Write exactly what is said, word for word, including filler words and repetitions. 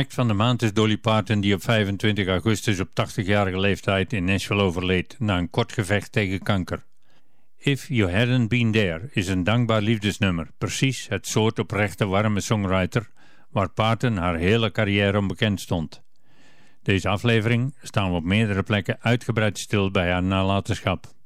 Act van de maand is Dolly Parton, die op vijfentwintig augustus op tachtigjarige leeftijd in Nashville overleed na een kort gevecht tegen kanker. If You Hadn't Been There is een dankbaar liefdesnummer, precies het soort oprechte warme songwriter waar Parton haar hele carrière onbekend stond. Deze aflevering staan we op meerdere plekken uitgebreid stil bij haar nalatenschap.